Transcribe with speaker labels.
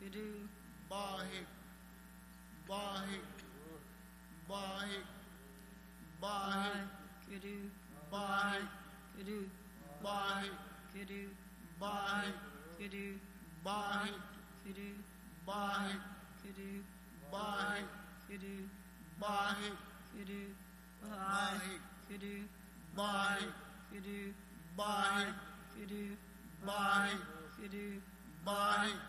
Speaker 1: Kudu.
Speaker 2: Bahik. Bahik. Bahik. Bahik.
Speaker 1: Kudu.
Speaker 2: Bahik.
Speaker 1: Kudu.
Speaker 2: Bahik.
Speaker 1: Kudu.
Speaker 2: Bahik.
Speaker 1: Kudu.
Speaker 2: Bahik.
Speaker 1: Kudu.
Speaker 2: Bahik.
Speaker 1: Kudu.
Speaker 2: Bahik.
Speaker 1: Kudu.
Speaker 2: Bahik.
Speaker 1: Kudu.
Speaker 2: Bahik.
Speaker 1: Kudu.
Speaker 2: Bahik.
Speaker 1: Kudu.
Speaker 2: Bahik.
Speaker 1: Kudu.
Speaker 2: Bahik.
Speaker 1: Kudu.
Speaker 2: Bahik.